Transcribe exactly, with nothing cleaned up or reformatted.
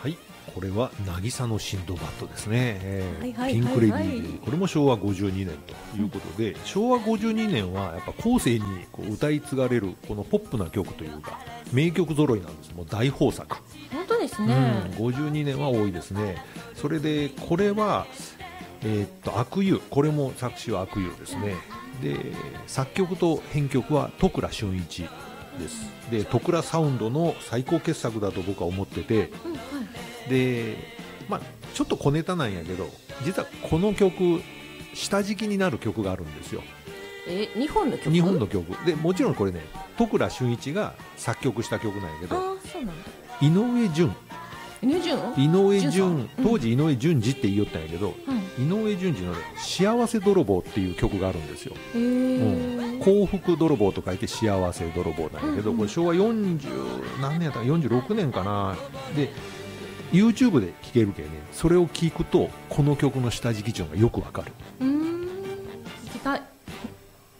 はい、これは渚のシンドバッドですね、えーはいはいピンクレディはいはいーで、これもしょうわごじゅうにねんということで、しょうわごじゅうにねんはやっぱ後世にこう歌い継がれるこのポップな曲というか名曲揃いなんです。もう大豊作、 本当ですね、 うん、ごじゅうにねんは多いですね。それでこれは、えーっと悪友、これも作詞は悪友ですね。で作曲と編曲は都倉俊一です。で都倉サウンドの最高傑作だと僕は思ってて、 うんはい、 で、まあ、ちょっと小ネタなんやけど、実はこの曲下敷きになる曲があるんですよ。 え日本の曲日本の曲で、もちろんこれね都倉俊一が作曲した曲なんやけど、 ああそうなんだ、 井上順入順井上順順さん当時井上順次って言いよったんやけど、 うん、 井上順次の、ね「幸せ泥棒」っていう曲があるんですよ。 へー、 うん幸福泥棒と書いて幸せ泥棒なんやけど、 うんうんこれしょうわよんじゅう何年やったかよんじゅうろくねんかな。で YouTube で聴けるけね、それを聴くとこの曲の下敷きっていうのがよくわかる。 うーん聞きたい。